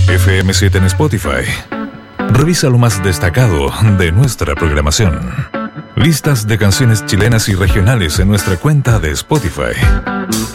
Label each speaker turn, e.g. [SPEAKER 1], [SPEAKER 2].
[SPEAKER 1] FM7 en Spotify. Revisa lo más destacado de nuestra programación. Listas de canciones chilenas y regionales en nuestra cuenta de Spotify.